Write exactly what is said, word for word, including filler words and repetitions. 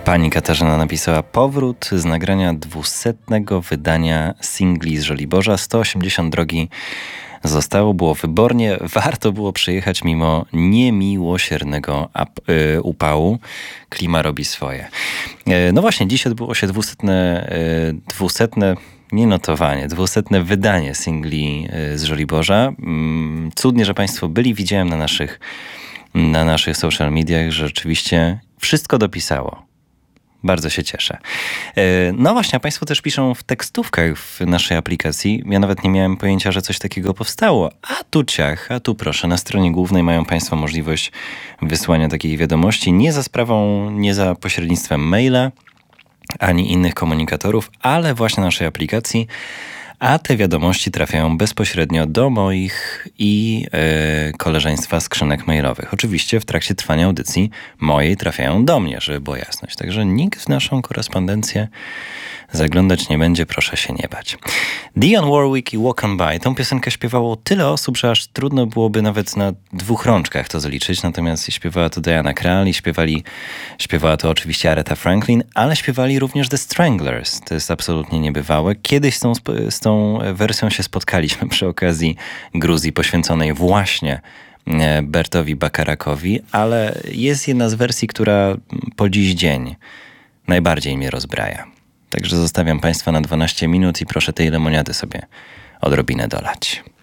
Pani Katarzyna napisała powrót z nagrania dwusetnego wydania singli z Żoliborza. sto osiemdziesiąt drogi zostało, było wybornie. Warto było przyjechać mimo niemiłosiernego ap- y, upału. Klima robi swoje. Y, no właśnie, dziś odbyło się dwusetne, y, dwusetne nie notowanie, dwusetne wydanie singli y, z Żoliborza. Y, cudnie, że Państwo byli. Widziałem na naszych, na naszych social mediach, że rzeczywiście wszystko dopisało. Bardzo się cieszę. No właśnie, a Państwo też piszą w tekstówkach w naszej aplikacji. Ja nawet nie miałem pojęcia, że coś takiego powstało. A tu ciach, a tu proszę. Na stronie głównej mają Państwo możliwość wysłania takiej wiadomości. Nie za sprawą, nie za pośrednictwem maila, ani innych komunikatorów, ale właśnie naszej aplikacji. A te wiadomości trafiają bezpośrednio do moich i yy, koleżeństwa skrzynek mailowych. Oczywiście w trakcie trwania audycji mojej trafiają do mnie, żeby była jasność. Także nikt w naszą korespondencję zaglądać nie będzie, proszę się nie bać. Dionne Warwick i Walk On By. Tą piosenkę śpiewało tyle osób, że aż trudno byłoby nawet na dwóch rączkach to zliczyć. Natomiast śpiewała to Diana Krall i śpiewali, śpiewała to oczywiście Aretha Franklin, ale śpiewali również The Stranglers. To jest absolutnie niebywałe. Kiedyś z tą, z tą wersją się spotkaliśmy przy okazji Gruzji poświęconej właśnie Bertowi Bakarakowi, ale jest jedna z wersji, która po dziś dzień najbardziej mnie rozbraja. Także zostawiam Państwa na dwanaście minut i proszę tej lemoniady sobie odrobinę dolać.